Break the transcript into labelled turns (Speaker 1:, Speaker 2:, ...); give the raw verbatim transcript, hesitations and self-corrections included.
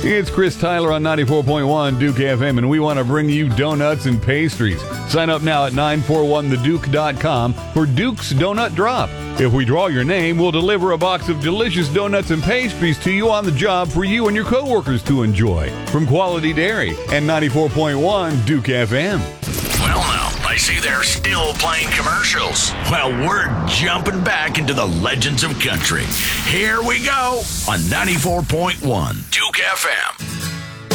Speaker 1: It's Chris Tyler on ninety-four point one Duke F M, and we want to bring you donuts and pastries. Sign up now at nine four one the duke dot com for Duke's Donut Drop. If we draw your name, we'll deliver a box of delicious donuts and pastries to you on the job for you and your coworkers to enjoy. From Quality Dairy and ninety-four point one Duke F M.
Speaker 2: Well, now, I see they're still playing commercials. Well, we're jumping back into the legends of country. Here we go on ninety-four point one Duke F M.